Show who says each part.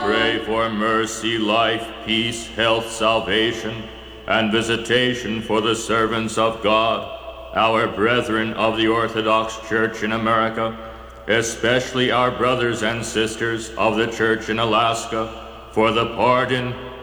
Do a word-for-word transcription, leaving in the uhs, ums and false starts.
Speaker 1: pray for mercy, life, peace, health, salvation, and visitation for the servants of God, our brethren of the Orthodox Church in America, especially our brothers and sisters of the Church in Alaska, for the pardon,